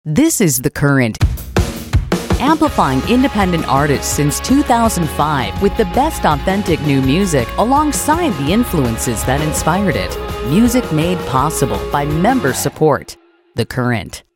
This is The Current, amplifying independent artists since 2005 with the best authentic new music alongside the influences that inspired it. Music made possible by member support. The Current.